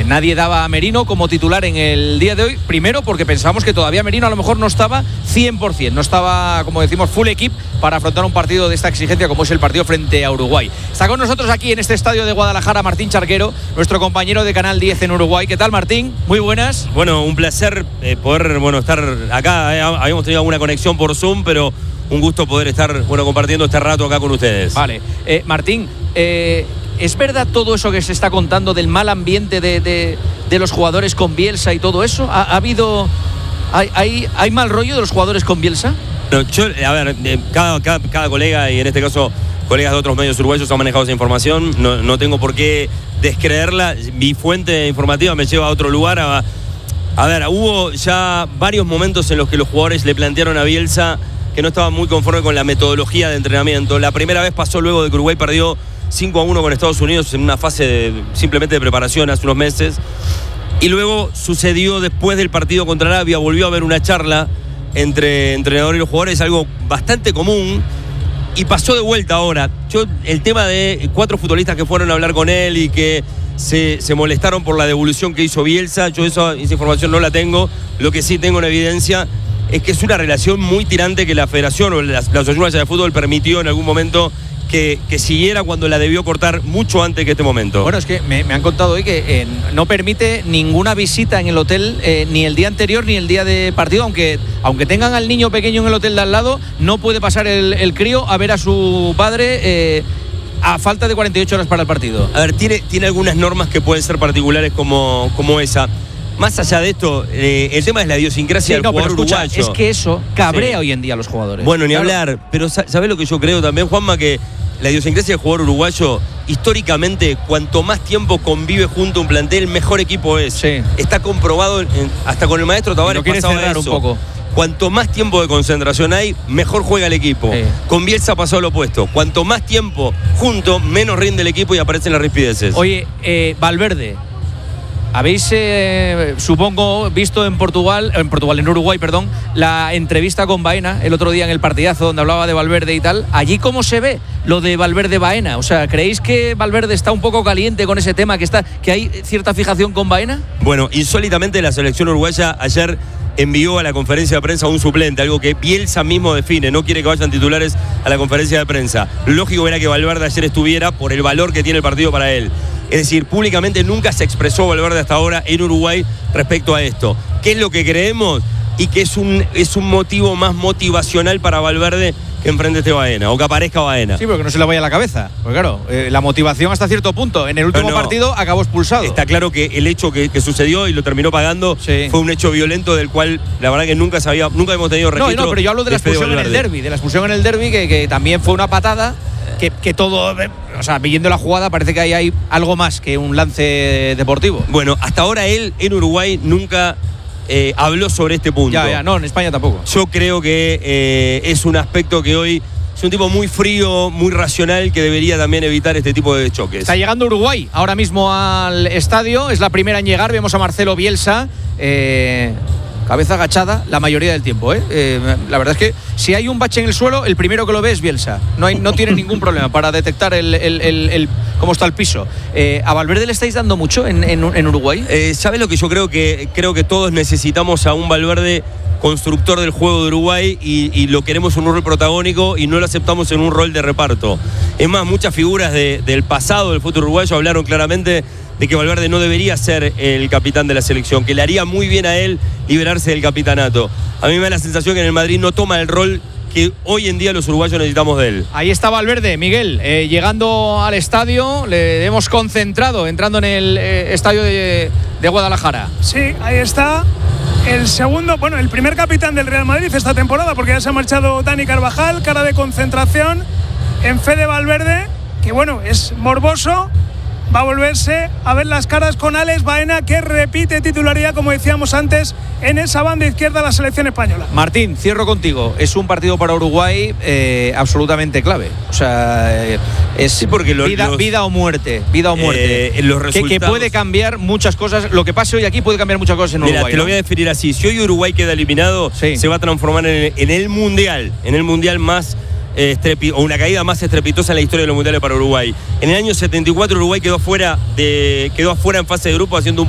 nadie daba a Merino como titular en el día de hoy, primero porque pensábamos que todavía Merino a lo mejor no estaba 100%, no estaba, como decimos, full equip para afrontar un partido de esta exigencia como es el partido frente a Uruguay. Está con nosotros aquí en este estadio de Guadalajara Martín Charquero, nuestro compañero de Canal 10 en Uruguay. ¿Qué tal, Martín? Muy buenas. Bueno, un placer poder estar acá. Habíamos tenido alguna conexión por Zoom, pero un gusto poder estar compartiendo este rato acá con ustedes. Vale. Martín, ¿es verdad todo eso que se está contando del mal ambiente de los jugadores con Bielsa y todo eso? ¿Ha habido... ¿Hay mal rollo de los jugadores con Bielsa? No, cada colega, y en este caso colegas de otros medios uruguayos, han manejado esa información. No tengo por qué descreerla. Mi fuente informativa me lleva a otro lugar. Hubo ya varios momentos en los que los jugadores le plantearon a Bielsa que no estaban muy conformes con la metodología de entrenamiento. La primera vez pasó luego de que Uruguay perdió 5-1 con Estados Unidos en una fase simplemente de preparación hace unos meses. Y luego sucedió después del partido contra Arabia, volvió a haber una charla entre entrenador y los jugadores, algo bastante común, y pasó de vuelta ahora. El tema de 4 futbolistas que fueron a hablar con él y que se molestaron por la devolución que hizo Bielsa, esa información no la tengo. Lo que sí tengo en evidencia es que es una relación muy tirante que la Federación o la Asociación Uruguaya de Fútbol permitió en algún momento que siguiera cuando la debió cortar mucho antes que este momento. Bueno, es que me han contado hoy que no permite ninguna visita en el hotel ni el día anterior ni el día de partido, aunque tengan al niño pequeño en el hotel de al lado, no puede pasar el crío a ver a su padre a falta de 48 horas para el partido. A ver, tiene algunas normas que pueden ser particulares como esa. Más allá de esto, el tema es la idiosincrasia del jugador uruguayo. Es que eso cabrea hoy en día a los jugadores. Bueno, ni hablar. Pero ¿sabés lo que yo creo también, Juanma? Que la idiosincrasia del jugador uruguayo, históricamente, cuanto más tiempo convive junto a un plantel, mejor equipo es. Sí. Está comprobado, hasta con el maestro Tavares pasaba eso. Un poco. Cuanto más tiempo de concentración hay, mejor juega el equipo. Sí. Con Bielsa pasó lo opuesto. Cuanto más tiempo junto, menos rinde el equipo y aparecen las rispideces. Oye, Valverde, habéis, supongo, visto en Uruguay, la entrevista con Baena el otro día en el partidazo donde hablaba de Valverde y tal. ¿Allí cómo se ve lo de Valverde-Baena? O sea, ¿creéis que Valverde está un poco caliente con ese tema, que hay cierta fijación con Baena? Bueno, insólitamente la selección uruguaya ayer envió a la conferencia de prensa un suplente, algo que Bielsa mismo define, no quiere que vayan titulares a la conferencia de prensa. Lo lógico era que Valverde ayer estuviera por el valor que tiene el partido para él. Es decir, públicamente nunca se expresó Valverde hasta ahora en Uruguay respecto a esto. ¿Qué es lo que creemos? Y que es un motivo más motivacional para Valverde que enfrente este Baena, o que aparezca Baena. Sí, porque no se le vaya a la cabeza. Porque claro, la motivación hasta cierto punto. En el último partido acabó expulsado. Está claro que el hecho que sucedió y lo terminó pagando fue un hecho violento del cual la verdad que nunca hemos tenido registro. No, pero yo hablo de la expulsión en el derbi. De la expulsión en el derbi, que también fue una patada. Que todo, o sea, viendo la jugada parece que hay algo más que un lance deportivo. Bueno, hasta ahora él en Uruguay nunca habló sobre este punto. No, en España tampoco. Yo creo que es un aspecto que hoy es un tipo muy frío, muy racional, que debería también evitar este tipo de choques. Está llegando Uruguay ahora mismo al estadio, es la primera en llegar. Vemos a Marcelo Bielsa, cabeza agachada la mayoría del tiempo. La verdad es que si hay un bache en el suelo, el primero que lo ve es Bielsa. No tiene ningún problema para detectar cómo está el piso. ¿A Valverde le estáis dando mucho en Uruguay? ¿Sabes lo que yo creo que todos necesitamos a un Valverde constructor del juego de Uruguay y lo queremos en un rol protagónico y no lo aceptamos en un rol de reparto? Es más, muchas figuras del pasado del fútbol uruguayo hablaron claramente de que Valverde no debería ser el capitán de la selección, que le haría muy bien a él liberarse del capitanato. A mí me da la sensación que en el Madrid no toma el rol que hoy en día los uruguayos necesitamos de él. Ahí está Valverde, Miguel, llegando al estadio, le hemos concentrado, entrando en el estadio de Guadalajara. Sí, ahí está. El primer capitán del Real Madrid esta temporada, porque ya se ha marchado Dani Carvajal, cara de concentración en fe de Valverde, que es morboso. Va a volverse a ver las caras con Alex Baena, que repite titularidad, como decíamos antes, en esa banda izquierda de la selección española. Martín, cierro contigo. Es un partido para Uruguay absolutamente clave. O sea, es vida o muerte. Vida o muerte. Los resultados... que puede cambiar muchas cosas. Lo que pase hoy aquí puede cambiar muchas cosas en Uruguay. Mira, te lo voy a definir así. Si hoy Uruguay queda eliminado, se va a transformar en el mundial más... o una caída más estrepitosa en la historia de los mundiales para Uruguay. En el año 74 Uruguay quedó afuera en fase de grupo haciendo un